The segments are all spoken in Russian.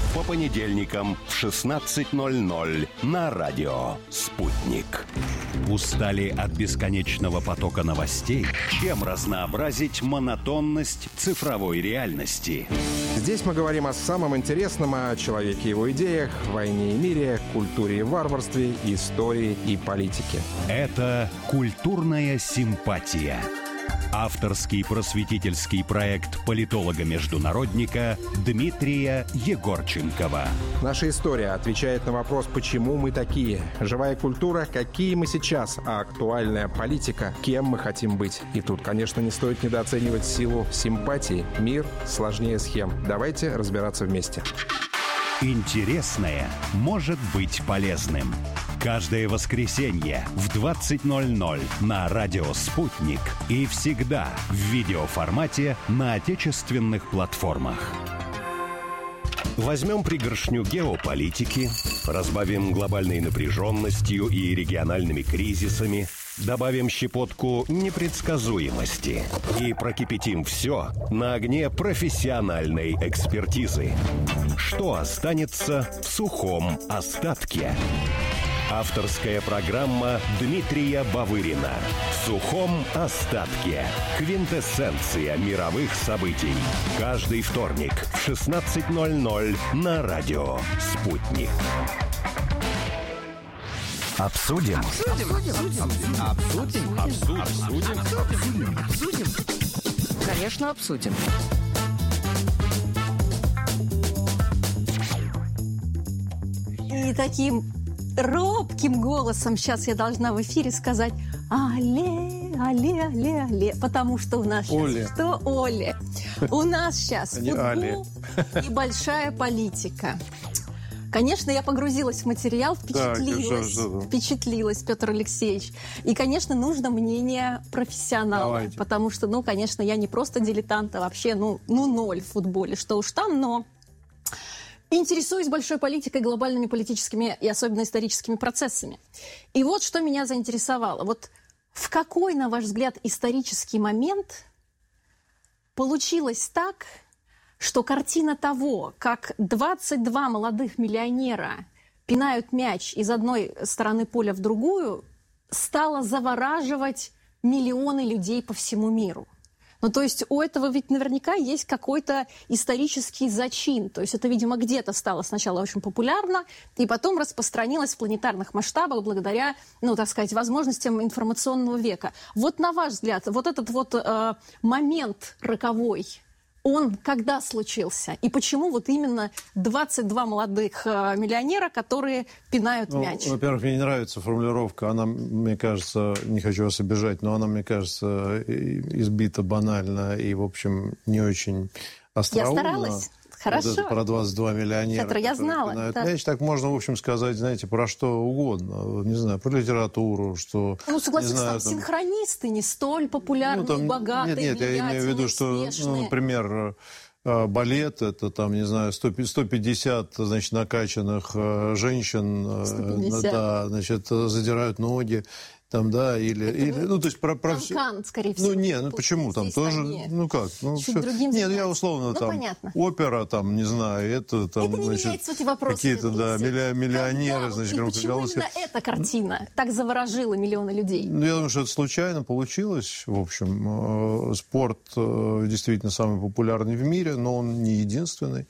по понедельникам в 16:00 на радио «Спутник». Устали от бесконечного потока новостей? Чем разнообразить монотонность цифровой реальности? Здесь мы говорим о самом интересном, о человеке и его идеях, войне и мире, культуре и варварстве, истории и политике. Это «Культурная симпатия». Авторский просветительский проект политолога-международника Дмитрия Егорченкова. Наша история отвечает на вопрос, почему мы такие. Живая культура, какие мы сейчас, а актуальная политика, кем мы хотим быть. И тут, конечно, не стоит недооценивать силу симпатии. Мир сложнее схем. Давайте разбираться вместе. Интересное может быть полезным. Каждое воскресенье в 20:00 на радио «Спутник» и всегда в видеоформате на отечественных платформах. Возьмем пригоршню геополитики, разбавим глобальной напряженностью и региональными кризисами, добавим щепотку непредсказуемости и прокипятим все на огне профессиональной экспертизы. Что останется в сухом остатке? Авторская программа Дмитрия Бавырина «В сухом остатке». Квинтэссенция мировых событий. Каждый вторник в 16:00 на радио «Спутник». Обсудим. Конечно, обсудим. И таким робким голосом сейчас я должна в эфире сказать «Алле, алле, алле, алле», потому что у нас сейчас... Что, Оле? У нас сейчас футбол и большая политика. Конечно, я погрузилась в материал, впечатлилась, Петр Алексеевич. И, конечно, нужно мнение профессионала. Давайте. Потому что, конечно, я не просто дилетант, а вообще, ноль в футболе. Что уж там, но... Интересуюсь большой политикой, глобальными политическими и особенно историческими процессами. И вот что меня заинтересовало. Вот в какой, на ваш взгляд, исторический момент получилось так, что картина того, как 22 молодых миллионера пинают мяч из одной стороны поля в другую, стала завораживать миллионы людей по всему миру? То есть у этого ведь наверняка есть какой-то исторический зачин. То есть это, видимо, где-то стало сначала очень популярно, и потом распространилось в планетарных масштабах благодаря, возможностям информационного века. Вот на ваш взгляд, вот этот момент роковой, он когда случился? И почему вот именно 22 молодых миллионера, которые пинают мяч? Во-первых, мне не нравится формулировка. Она, мне кажется, не хочу вас обижать, но она, мне кажется, избита банально и, в общем, не очень остроумно. Я старалась. Хорошо. Вот это про 22 миллионера. Петр, я знала. Мяч, так можно, в общем, сказать, знаете, про что угодно. Не знаю, про литературу, что... согласитесь, синхронисты не столь популярные, богатые, Нет, я имею в виду, что, например, балет, это 150, накачанных женщин, 150. задирают ноги. То есть про все. Скорее всего. Почему? Там тоже, я условно, понятно. Опера, это не меняет сути вопроса. Какие-то, миллионеры, почему именно эта картина так заворожила миллионы людей? Я думаю, что это случайно получилось. В общем, спорт действительно самый популярный в мире, но он не единственный.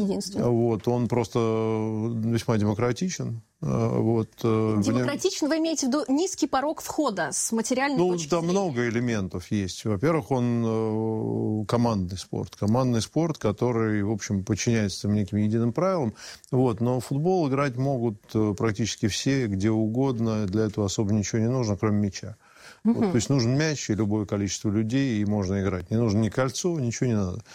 Он просто весьма демократичен. Демократично вы имеете в виду низкий порог входа с материальной точки зрения? Там много элементов есть. Во-первых, он командный спорт. Командный спорт, который, в общем, подчиняется неким единым правилам. Но в футбол играть могут практически все, где угодно. Для этого особо ничего не нужно, кроме мяча. То есть нужен мяч и любое количество людей, и можно играть. Не нужно ни кольцо, ничего не надо.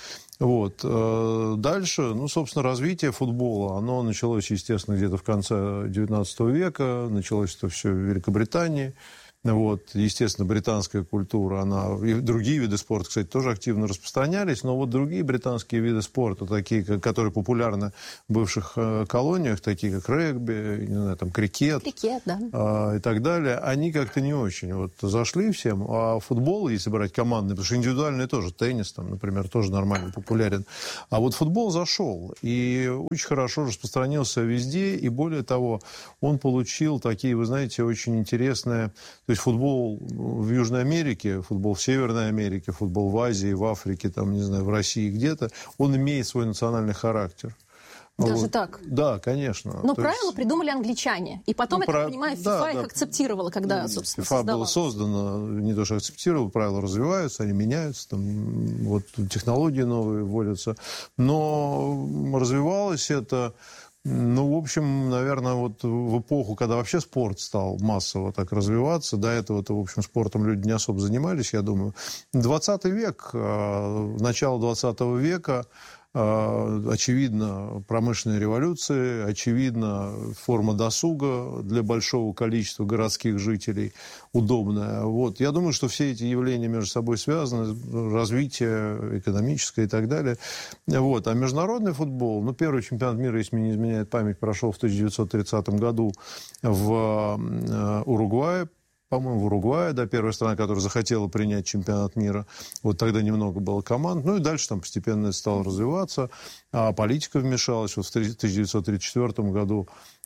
Дальше, собственно, развитие футбола, оно началось, естественно, где-то в конце XIX века, началось это все в Великобритании, Вот, естественно, британская культура, она и другие виды спорта, кстати, тоже активно распространялись, но вот другие британские виды спорта, такие, которые популярны в бывших колониях, такие как регби, не знаю, там, крикет, да. И так далее, они как-то не очень вот зашли всем. А футбол, если брать командный, потому что индивидуальный тоже, теннис, там, например, тоже нормально популярен. А вот футбол зашел и очень хорошо распространился везде, и более того, он получил такие, вы знаете, очень интересные... То есть футбол в Южной Америке, футбол в Северной Америке, футбол в Азии, в Африке, там, не знаю, в России где-то, он имеет свой национальный характер. Даже вот. Так? Да, конечно. Но правила придумали англичане. И потом, я так понимаю, FIFA их акцептировала, когда, собственно, FIFA было создано, не то что акцептировало, правила развиваются, они меняются, там, вот, технологии новые вводятся. Но развивалось это... Ну, в общем, наверное, вот в эпоху, когда вообще спорт стал массово так развиваться, до этого-то, в общем, спортом люди не особо занимались, я думаю. 20 век, начало 20 века, очевидно, промышленные революции, очевидно, форма досуга для большого количества городских жителей удобная. Вот. Я думаю, что все эти явления между собой связаны, развитие экономическое и так далее. Вот. А международный футбол, ну, первый чемпионат мира, если мне не изменяет память, прошел в 1930 году в Уругвае. По-моему, в Уругвае, да, первая страна, которая захотела принять чемпионат мира. Вот тогда немного было команд. Ну и дальше там постепенно это стало развиваться. А политика вмешалась. Вот в 1934 году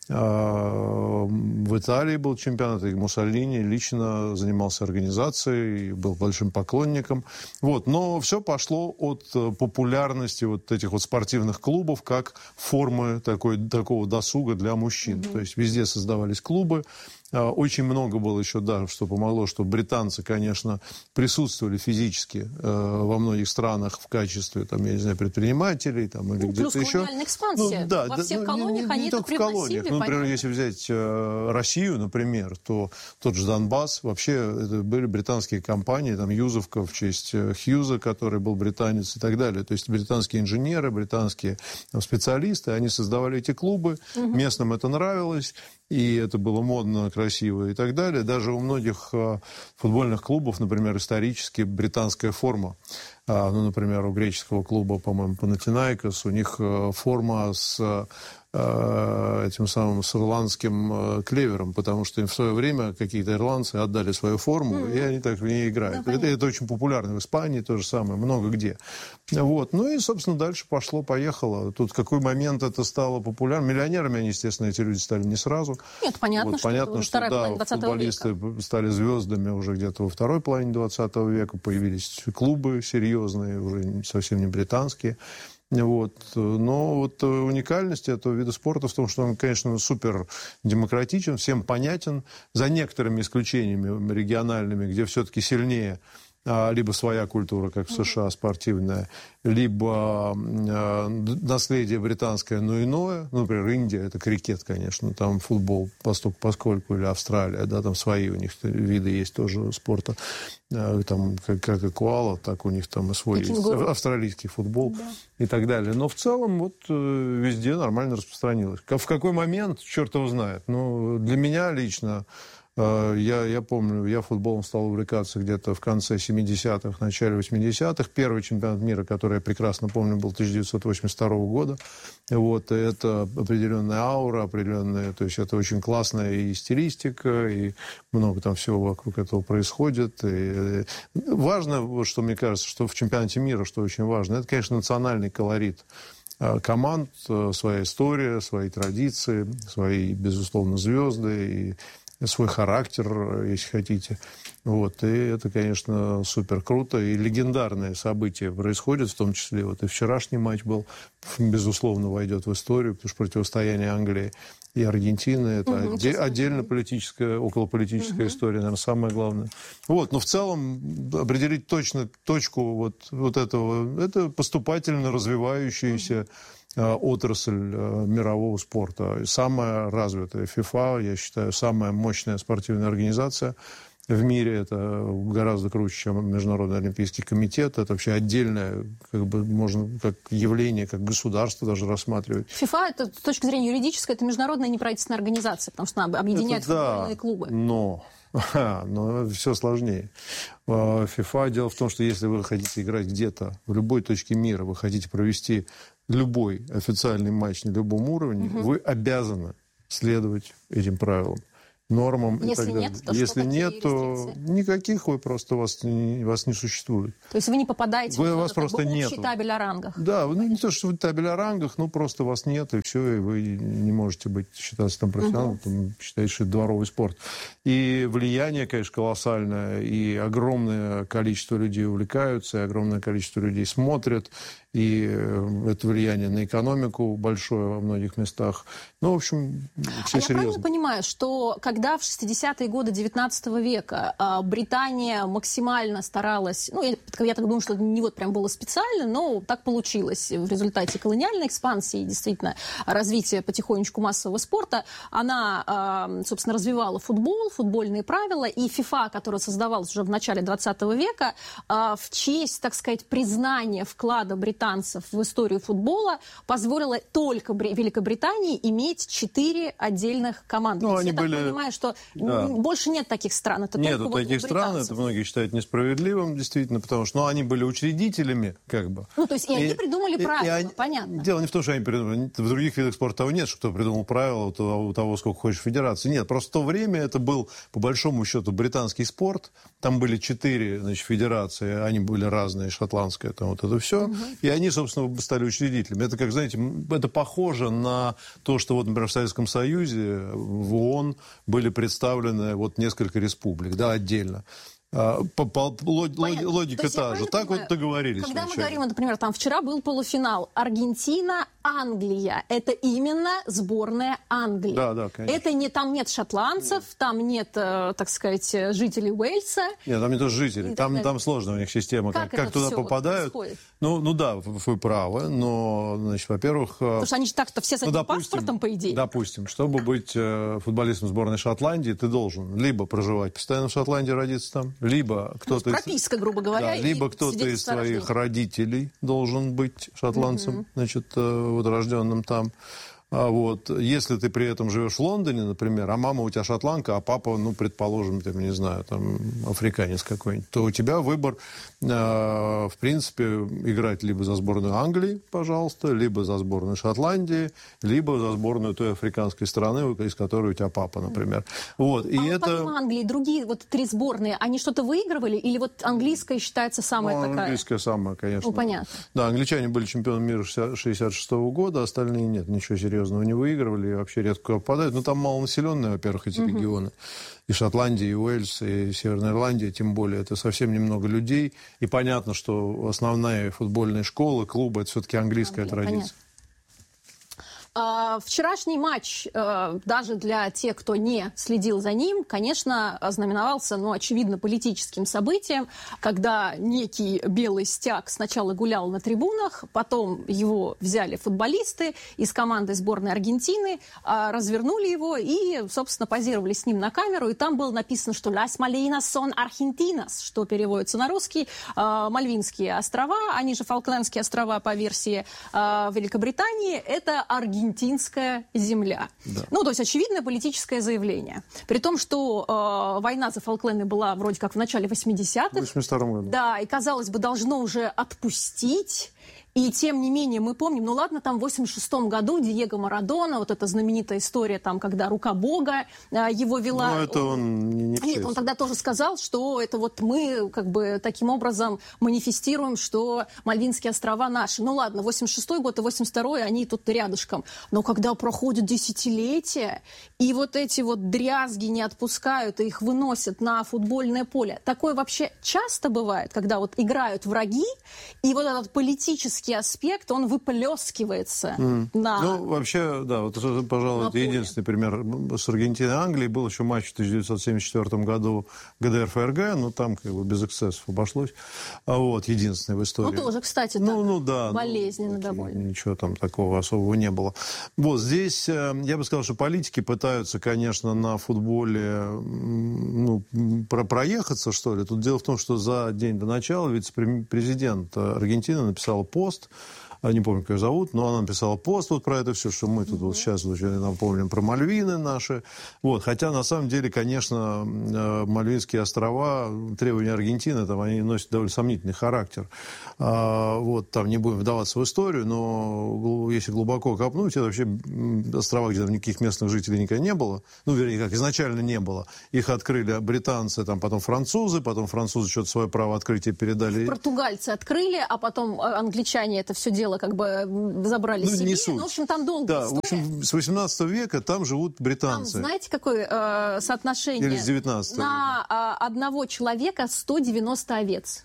в Италии был чемпионат, и Муссолини лично занимался организацией, был большим поклонником. Вот. Но все пошло от популярности вот этих вот спортивных клубов как формы такого досуга для мужчин. То есть везде создавались клубы. Очень много было еще, да, что помогло, что британцы, конечно, присутствовали физически во многих странах в качестве, там, я не знаю, предпринимателей там, или где-то еще. Плюс колониальная экспансия. Ну, да, во всех колониях они это привносили. Ну, например, если взять Россию, например, то тот же Донбасс, вообще это были британские компании, там Юзовка в честь Хьюза, который был британец и так далее. То есть британские инженеры, британские специалисты, они создавали эти клубы, местным это нравилось. И это было модно, красиво и так далее. Даже у многих футбольных клубов, например, исторически британская форма. Ну, например, у греческого клуба, по-моему, Панатинаикос, у них форма с этим самым с ирландским клевером, потому что им в свое время какие-то ирландцы отдали свою форму, и они так в ней играют. Это очень популярно в Испании, то же самое, много где. Вот. Ну и, собственно, дальше пошло-поехало. Тут в какой момент это стало популярно. Миллионерами они, естественно, эти люди стали не сразу. Нет, понятно, вот, понятно, что да, футболисты уже стали звездами уже где-то во второй половине 20 века. Появились клубы серьезные, уже совсем не британские. Вот. Но вот уникальность этого вида спорта в том, что он, конечно, супер демократичен, всем понятен, за некоторыми исключениями региональными, где все-таки сильнее либо своя культура, как в США, спортивная, либо наследие британское, но иное. Ну, например, Индия, это крикет, конечно, там футбол, поскольку, или Австралия, да, там свои у них виды есть тоже спорта. Там, как и коала, так у них там и свой есть. Австралийский футбол, да, и так далее. Но в целом вот везде нормально распространилось. В какой момент, черт его знает. Ну, для меня лично, я помню, я футболом стал увлекаться где-то в конце 70-х, начале 80-х. Первый чемпионат мира, который я прекрасно помню, был 1982 года. Вот, это определенная аура, определенная, то есть это очень классная и стилистика, и много там всего вокруг этого происходит. И важно, вот что мне кажется, что в чемпионате мира, что очень важно, это, конечно, национальный колорит команд, своя история, свои традиции, свои, безусловно, звезды и свой характер, если хотите. Вот. И это, конечно, супер круто. И легендарные события происходят, в том числе вот и вчерашний матч был, безусловно, войдет в историю, потому что противостояние Англии и Аргентины – это отдельно политическая, околополитическая история, наверное, самое главное. Вот. Но в целом определить точно точку вот этого, это поступательно развивающаяся отрасль мирового спорта. Самая развитая ФИФА, я считаю, самая мощная спортивная организация в мире. Это гораздо круче, чем Международный олимпийский комитет. Это вообще отдельное, как бы можно как явление, как государство даже рассматривать. ФИФА, это, с точки зрения юридической, это международная неправительственная организация, потому что она объединяет футбольные клубы. Но все сложнее. ФИФА, дело в том, что если вы хотите играть где-то, в любой точке мира, вы хотите провести любой официальный матч на любом уровне, вы обязаны следовать этим правилам, нормам и так далее. Если нет, то никаких, вы просто вас не существует. То есть вы не попадаете в общий табель о рангах? Да, не то, что вы табель о рангах, но просто вас нет, и все, и вы не можете считаться там профессионалом, считаете, что это дворовый спорт. И влияние, конечно, колоссальное, и огромное количество людей увлекаются, и огромное количество людей смотрят, и это влияние на экономику большое во многих местах. Ну, в общем, все серьезно. Я правильно понимаю, что когда в 60-е годы 19 века Британия максимально старалась, я так думаю, что это не вот прям было специально, но так получилось в результате колониальной экспансии, действительно, развития потихонечку массового спорта, она, собственно, развивала футбол, футбольные правила, и ФИФА, которая создавалась уже в начале 20 века, в честь, так сказать, признания вклада британцев в историю футбола позволила только Великобритании иметь 4 отдельных команды. Ну, они я были... так понимаю, что больше нет таких стран. Это нет таких стран, это многие считают несправедливым, действительно, потому что они были учредителями, как бы. Ну, то есть и они придумали правила, понятно. Дело не в том, что они придумали. В других видах спорта того нет, что кто придумал правила у того, сколько хочешь федерации. Нет, просто в то время это был, по большому счету, британский спорт. Там были 4, федерации, они были разные, шотландская, там вот это все. И они, собственно, стали учредителями. Это, как, знаете, это похоже на то, что, вот, например, в Советском Союзе в ООН были представлены вот несколько республик, да, отдельно. Логика та же. Так вот договорились. Когда мы говорим, например, там вчера был полуфинал Аргентина-Англия. Это именно сборная Англии. Да, конечно. Там нет шотландцев, там нет, так сказать, жителей Уэльса. Нет, там не то жители. Там сложная у них система. Как туда попадают. Ну да, вы правы. Но, во-первых... Потому что они же так-то все с одним паспортом, по идее. Допустим, чтобы быть футболистом сборной Шотландии, ты должен либо проживать постоянно в Шотландии, родиться там, либо кто-то прописка, грубо говоря, либо кто-то из своих родителей должен быть шотландцем, рожденным там. Вот. Если ты при этом живешь в Лондоне, например, а мама у тебя шотландка, а папа, предположим, не знаю, там, африканец какой-нибудь, то у тебя выбор, в принципе, играть либо за сборную Англии, пожалуйста, либо за сборную Шотландии, либо за сборную той африканской страны, из которой у тебя папа, например. Вот. И помимо Англии, другие 3 сборные, они что-то выигрывали? Или вот английская считается самая такая? Английская самая, конечно. Понятно. Да, англичане были чемпионами мира 1966 года, остальные нет, ничего серьезного не выигрывали и вообще редко попадают. Но там малонаселенные, во-первых, эти регионы. И Шотландия, и Уэльс, и Северная Ирландия, тем более. Это совсем немного людей. И понятно, что основные футбольные школы, клубы, это все-таки английская традиция. Понятно. Вчерашний матч, даже для тех, кто не следил за ним, конечно, знаменовался, очевидно, политическим событием, когда некий белый стяг сначала гулял на трибунах, потом его взяли футболисты из команды сборной Аргентины, развернули его и, собственно, позировали с ним на камеру, и там было написано, что «Las Malvinas son Argentinas», что переводится на русский, Мальвинские острова, они же Фолклендские острова по версии Великобритании, это аргентинская земля. Да. То есть очевидное политическое заявление. При том, что война за Фолкленды была вроде как в начале 80-х. В 82 году. Да, и, казалось бы, должно уже отпустить. И тем не менее мы помним, там в 86-м году Диего Марадона, вот эта знаменитая история, там, когда рука Бога его вела. Это он не Нет, он тогда тоже сказал, что это мы таким образом манифестируем, что Мальвинские острова наши. 86-й год и 82-й, они тут рядышком. Но когда проходят десятилетия, и эти дрязги не отпускают, и их выносят на футбольное поле. Такое вообще часто бывает, когда играют враги, и этот политический политический аспект, он выплескивается на... Ну, вообще, да, вот, пожалуй, это единственный пример с Аргентиной и Англией. Был еще матч в 1974 году ГДР-ФРГ, но там как бы без эксцессов обошлось. Вот, единственный в истории. Ну, тоже, кстати, да, болезненно довольно. Ничего там такого особого не было. Вот, здесь, я бы сказал, что политики пытаются, конечно, на футболе проехаться, что ли. Тут дело в том, что за день до начала вице-президент Аргентины написал пост, не помню, как ее зовут, но она написала пост вот про это все, что мы тут вот сейчас напомним про Мальвины наши. Вот. Хотя, на самом деле, конечно, Мальвинские острова, требования Аргентины, там, они носят довольно сомнительный характер. Вот, там не будем вдаваться в историю, но если глубоко копнуть, это вообще острова, где там никаких местных жителей никогда не было. Ну, вернее, как изначально не было. Их открыли британцы, там, потом французы что-то свое право открытия передали. Португальцы открыли, а потом англичане это все дело как бы забрали себе. Не суть. Ну, в общем, там долгая история. В общем, с 18 века там живут британцы. Там, знаете, какое соотношение? Или с 19 на одного человека 190 овец.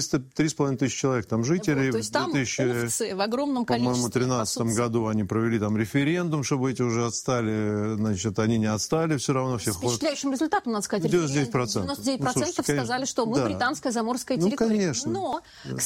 3,5 тысячи человек там жителей. Вот, то есть там овцы в огромном количестве. По-моему, в 2013 году они провели там референдум, чтобы эти уже отстали. Значит, они не отстали все равно. С впечатляющим результатом, надо сказать. 99%. 99% сказали, что мы британская заморская территория. Ну, конечно. Но,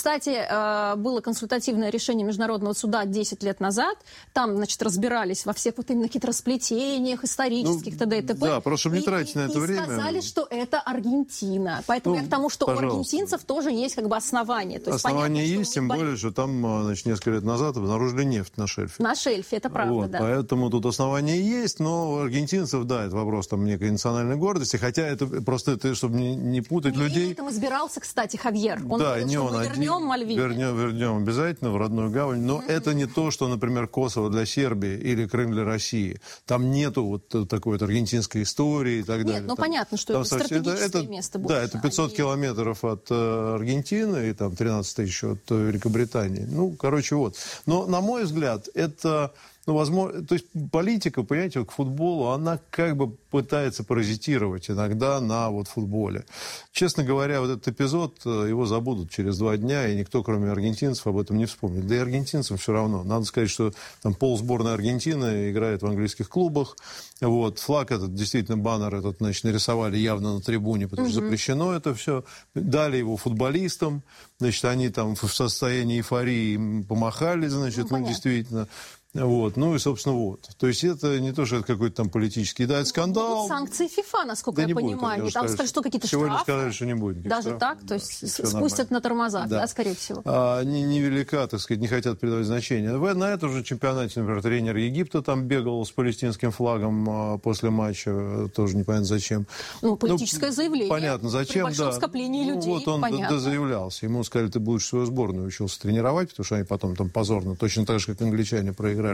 кстати, было консультативное решение Международного суда 10 лет назад. Там, значит, разбирались во всех вот именно хитросплетениях исторических, т.д. и т.п. Да, просто чтобы не тратить на это время. И сказали, что это Аргентина. Поэтому я к тому, что у аргентинцев тоже есть как бы основания. То есть основания понятно, есть, тем более, что там, значит, несколько лет назад обнаружили нефть на шельфе. На шельфе, это правда, вот, да. Поэтому тут основания есть, но у аргентинцев, да, это вопрос там некой национальной гордости, хотя это просто, чтобы не путать людей. В этом избирался, кстати, Хавьер. Он да, говорил, не что он мы вернем Мальвины. Вернем обязательно в родную гавань, но это не то, что, например, Косово для Сербии или Крым для России. Там нету вот такой вот аргентинской истории и так далее. Нет, ну понятно, что это стратегическое место будет. Да, это 500 километров от Аргентины и там 13 тысяч от Великобритании. Ну, короче, вот. Но, на мой взгляд, это... Ну, возможно, то есть политика, понимаете, вот к футболу, она как бы пытается паразитировать иногда на вот футболе. Честно говоря, вот этот эпизод, его забудут через 2 дня, и никто, кроме аргентинцев, об этом не вспомнит. Да и аргентинцам все равно. Надо сказать, что там полсборной Аргентины играет в английских клубах. Вот. Флаг этот, действительно, баннер этот, значит, нарисовали явно на трибуне, потому что запрещено это все. Дали его футболистам. Значит, они там в состоянии эйфории помахали, значит, ну действительно. Вот, ну и, собственно, вот. То есть это не то, что это какой-то там политический, да, это скандал. Будут санкции ФИФА, насколько я понимаю. Будет, там сказали, что какие-то штрафы. Сегодня сказали, что не будет. Даже штрафов, так? То есть спустят на тормозах, да, скорее всего. Невелика, так сказать, не хотят придавать значения. На этом же чемпионате, например, тренер Египта там бегал с палестинским флагом после матча, тоже непонятно зачем. Ну, политическое заявление. Понятно, зачем, при большом скоплении людей, вот он дозаявлялся. Ему сказали, ты будешь свою сборную учился тренировать, потому что они потом там позорно, точно так же, как англичане, проиграли.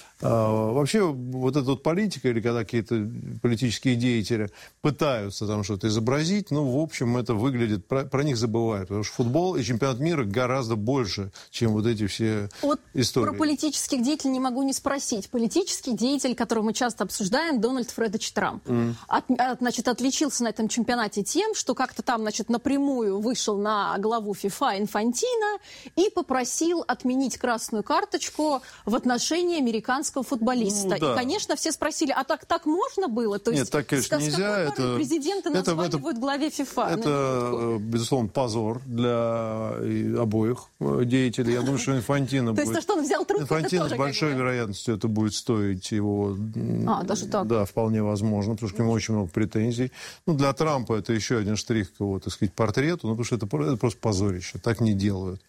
Вообще, вот эта вот политика, или когда какие-то политические деятели пытаются там что-то изобразить, ну, в общем, это выглядит, про них забывают. Потому что футбол и чемпионат мира гораздо больше, чем вот эти все истории. Про политических деятелей не могу не спросить. Политический деятель, которого мы часто обсуждаем, Дональд Фредович Трамп, значит, отличился на этом чемпионате тем, что как-то там, значит, напрямую вышел на главу ФИФА Инфантино и попросил отменить красную карточку в отношении американского футболиста. Ну, да. И, конечно, все спросили, а так можно было? То есть, нет, так, конечно, нельзя. Это президенты названивают главе ФИФА. Это, безусловно, позор для обоих деятелей. Я думаю, что Инфантино будет... То есть, что он взял трубку, Инфантино с большой вероятностью это будет стоить его... даже так? Да, вполне возможно, потому что к нему очень много претензий. Ну, для Трампа это еще один штрих к его, так сказать, портрету, потому что это просто позорище. Так не делают.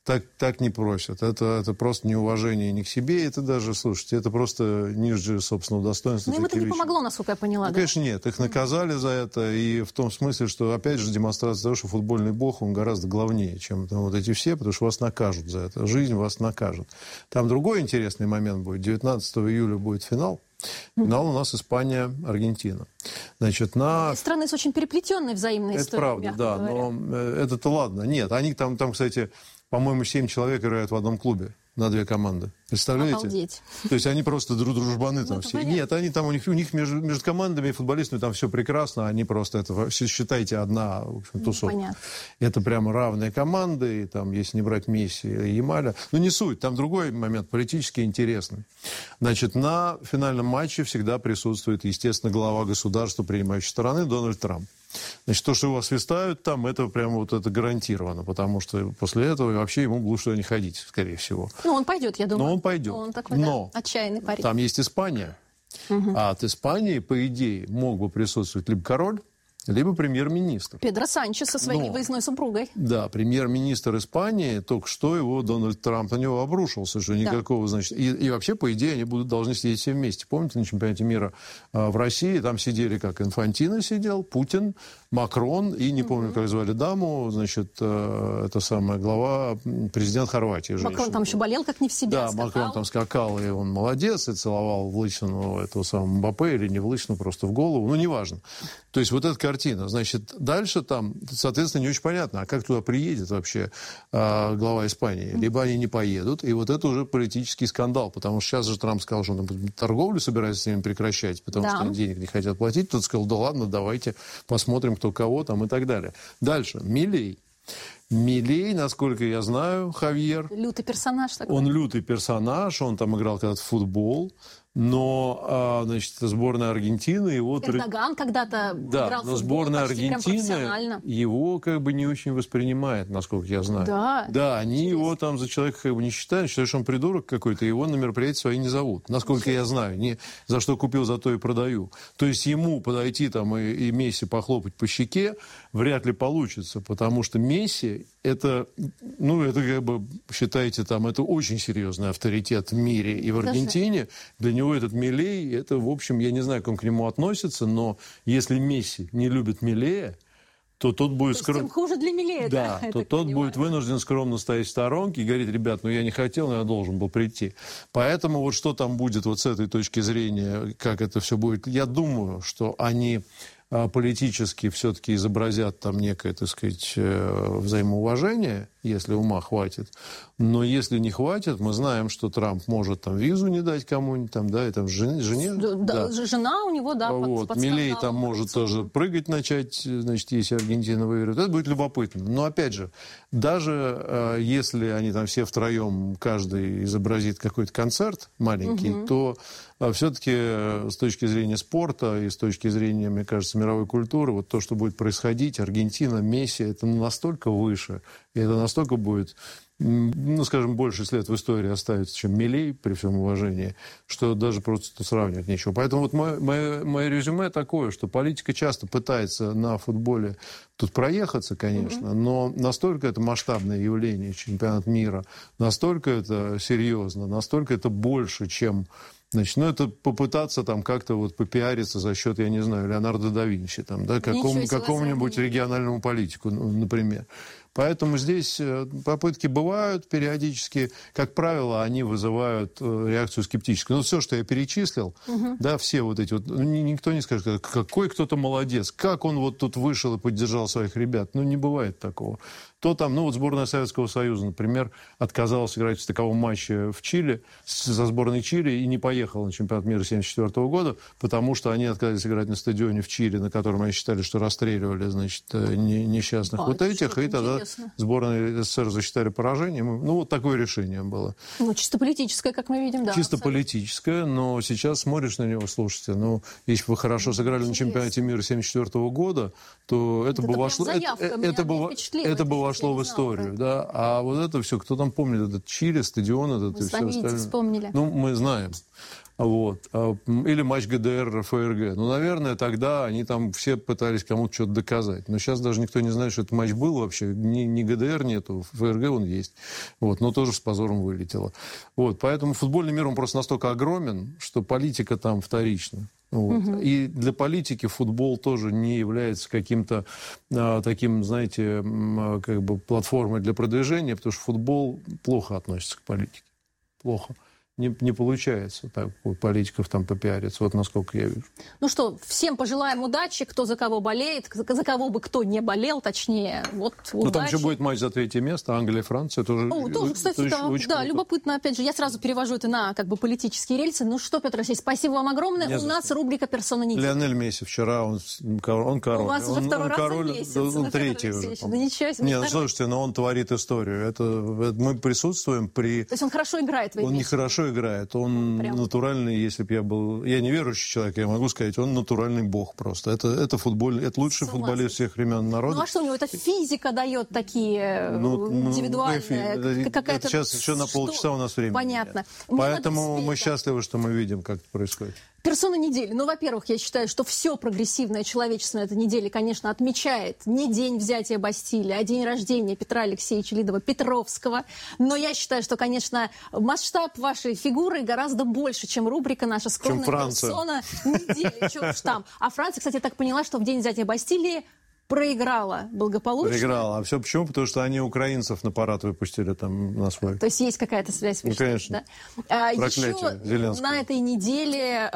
Так не просят. Это просто неуважение ни к себе. Это даже, слушайте, это просто ниже собственного достоинства. Но им это не помогло, насколько я поняла. Ну, конечно, нет. Их наказали за это. И в том смысле, что, опять же, демонстрация того, что футбольный бог, он гораздо главнее, чем там вот эти все, потому что вас накажут за это. Жизнь вас накажет. Там другой интересный момент будет. 19 июля будет финал. Финал у нас Испания-Аргентина. Значит, страны с очень переплетенной взаимной историей. Это правда, да. Но это-то ладно. Нет, они там, кстати, по-моему, 7 человек играют в одном клубе. на 2 команды. Представляете? Обалдеть. То есть они просто дружбаны там все. понятно. Нет, они там, у них между командами и футболистами там все прекрасно. Они просто, это, считайте, одна, в общем, тусовка. Понятно. Это прямо равные команды. И там, если не брать Месси и Ямаля. Но не суть. Там другой момент, политически интересный. Значит, на финальном матче всегда присутствует, естественно, глава государства, принимающей стороны, Дональд Трамп. Значит, то, что его освистают там, это прямо вот это гарантировано, потому что после этого вообще ему лучше туда не ходить, скорее всего. Ну, он пойдет, я думаю. Но он пойдет. Он такой, Но да, отчаянный парень. там есть Испания. А от Испании, по идее, мог бы присутствовать либо король, либо премьер-министр. Педро Санчес со своей выездной супругой. Да, премьер-министр Испании, только что его Дональд Трамп на него обрушился, что никакого, значит... И вообще, по идее, они должны сидеть все вместе. Помните, на чемпионате мира в России там сидели, как Инфантино сидел, Путин, Макрон и, не помню, как звали даму, значит, это самая глава, президент Хорватии. Макрон там еще болел как не в себя. Да, Макрон там скакал, и он молодец, и целовал в лысину этого самого Мбаппе, или не в лысину, просто в голову, ну, неважно. То есть вот эта картина. Значит, дальше там, соответственно, не очень понятно, а как туда приедет вообще глава Испании. Либо они не поедут, и вот это уже политический скандал, потому что сейчас же Трамп сказал, что он торговлю собирается с ними прекращать, потому что они денег не хотят платить. Тот сказал, да ладно, давайте посмотрим, кто кого там и так далее. Дальше. Милей, насколько я знаю, Хавьер. Лютый персонаж такой. Он лютый персонаж, он там играл когда-то в футбол. Но, значит, сборная Аргентины его... Эрдоган когда-то играл в футбол, сборная Аргентины его как бы не очень воспринимает, насколько я знаю. Да, они его там за человека как бы не считают, что он придурок какой-то, его на мероприятия свои не зовут. Насколько я знаю. Не за что купил, за то и продаю. То есть ему подойти там и Месси похлопать по щеке вряд ли получится, потому что Месси это как бы, считайте, там, это очень серьезный авторитет в мире и в Аргентине. Для него этот Милей, это, в общем, я не знаю, как он к нему относится, но если Месси не любит Милея, то тот будет тем хуже для Милея. Да, то тот будет вынужден скромно стоять в сторонке и говорить, ребят, я не хотел, но я должен был прийти. Поэтому вот что там будет вот с этой точки зрения, как это все будет, я думаю, что они политически все-таки изобразят там некое, так сказать, взаимоуважение, если ума хватит. Но если не хватит, мы знаем, что Трамп может там визу не дать кому-нибудь, там, да, и там жене. Да. Жена у него, да, вот. Милей там может тоже прыгать начать, значит, если Аргентина выиграет. Это будет любопытно. Но, опять же, даже если они там все втроем, каждый изобразит какой-то концерт маленький, то все-таки с точки зрения спорта и с точки зрения, мне кажется, мировой культуры, вот то, что будет происходить, Аргентина, Месси, это настолько выше, и это настолько будет, скажем, больше след в истории оставится, чем Милей, при всем уважении, что даже просто сравнивать нечего. Поэтому вот мое резюме такое, что политика часто пытается на футболе тут проехаться, конечно, но настолько это масштабное явление, чемпионат мира, настолько это серьезно, настолько это больше, чем... Значит, это попытаться там как-то вот попиариться за счет, я не знаю, Леонардо да Винчи, там, да, какому-нибудь региональному политику, например. Поэтому здесь попытки бывают периодически. Как правило, они вызывают реакцию скептическую. Но все, что я перечислил, да, все вот эти вот... никто не скажет, какой кто-то молодец, как он вот тут вышел и поддержал своих ребят. Не бывает такого. То там, сборная Советского Союза, например, отказалась играть в таковом матче в Чили, за сборной Чили, и не поехала на чемпионат мира 1974 года, потому что они отказались играть на стадионе в Чили, на котором они считали, что расстреливали, значит, несчастных вот этих, и тогда сборная СССР засчитали поражением. Вот такое решение было. Чисто политическое, как мы видим, да. Чисто политическое, но сейчас смотришь на него, слушайте, если бы вы хорошо сыграли на чемпионате мира 1974 года, то это бы вошло в историю, да. А вот это все, кто там помнит этот Чили, стадион этот и все остальное. Вспомнили. Мы знаем. Вот. Или матч ГДР, ФРГ. Наверное, тогда они там все пытались кому-то что-то доказать. Но сейчас даже никто не знает, что этот матч был вообще. Ни ГДР нету, ФРГ он есть. Вот. Но тоже с позором вылетело. Вот. Поэтому футбольный мир, он просто настолько огромен, что политика там вторична. Вот. И для политики футбол тоже не является каким-то таким, знаете, как бы платформой для продвижения, потому что футбол плохо относится к политике. Плохо. не получается так у политиков там попиариться, вот насколько я вижу. Ну что, всем пожелаем удачи, кто за кого болеет, за кого бы кто не болел, точнее, вот удачи. Ну, там еще будет матч за 3 место, Англия, Франция, тоже. Тоже, кстати, да, любопытно, опять же, я сразу перевожу это на как бы политические рельсы. Ну что, Петр Алексеевич, спасибо вам огромное. У нас рубрика «Персона недели». Лионель Месси вчера, он король. У вас уже второй раз за месяц. Он третий уже. Да ничего себе. Нет, слушайте, но он творит историю. Это мы присутствуем при... То есть он хорошо играет, вы Он не хорошо играет, он натуральный, если бы я был... Я не верующий человек, я могу сказать, он натуральный бог просто. Это лучший футболист всех времен народа. Ну а что у него, это физика дает такие индивидуальные? Это сейчас еще на полчаса у нас времени. Понятно. Поэтому мы счастливы, что мы видим, как это происходит. Персона недели. Ну, во-первых, я считаю, что все прогрессивное человечество на этой неделе, конечно, отмечает не день взятия Бастилии, а день рождения Петра Алексеевича Лидова-Петровского. Но я считаю, что, конечно, масштаб вашей фигуры гораздо больше, чем рубрика «Наша скромная персона недели». Чего уж там. А Франция, кстати, я так поняла, что в день взятия Бастилии проиграла благополучно. Проиграла. А все почему? Потому что они украинцев на парад выпустили там на свой. То есть есть какая-то связь? Ну, конечно. Да? Проклятие еще Зеленского. На этой неделе,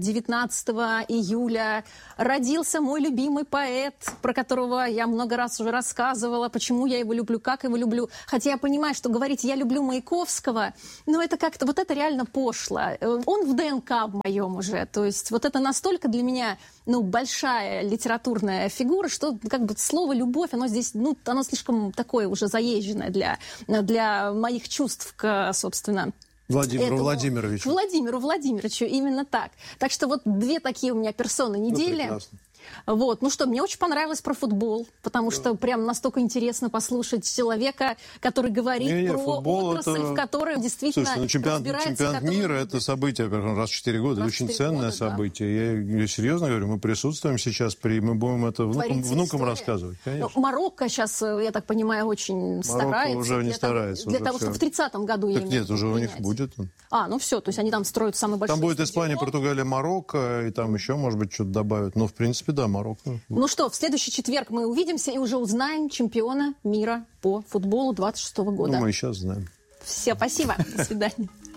19 июля, родился мой любимый поэт, про которого я много раз уже рассказывала, почему я его люблю, как его люблю. Хотя я понимаю, что говорить «я люблю Маяковского», но это как-то, вот это реально пошло. Он в ДНК в моем уже. То есть вот это настолько для меня, большая литературная фигура, что как бы слово «любовь», оно здесь, оно слишком такое уже заезженное для моих чувств к, собственно, Владимиру Владимировичу, именно так. Так что вот 2 такие у меня персоны недели. Прекрасно. Вот. Ну что, мне очень понравилось про футбол, потому что прям настолько интересно послушать человека, который говорит про отрасль, в которой действительно разбирается. Чемпионат мира – это событие раз в 4 года, очень ценное событие. Я серьезно говорю, мы присутствуем сейчас, мы будем это внукам рассказывать. Марокко сейчас, я так понимаю, очень старается. Марокко уже не старается. Для того, чтобы в 30-м году... Так нет, уже у них будет. Все, то есть они там строят самый большой стадион. Там будет Испания, Португалия, Марокко, и там еще, может быть, что-то добавят. Но, в принципе, да, Марокко. Ну что, в следующий четверг мы увидимся и уже узнаем чемпиона мира по футболу 26-го года. Мы и сейчас знаем. Все, спасибо. До свидания.